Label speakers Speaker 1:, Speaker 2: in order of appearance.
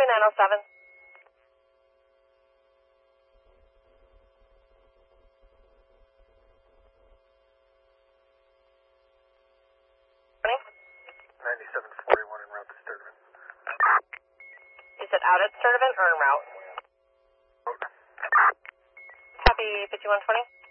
Speaker 1: 907.
Speaker 2: En route to Sturtevant.
Speaker 1: You said out at Sturtevant or en route?
Speaker 2: Route.
Speaker 1: Copy 5120.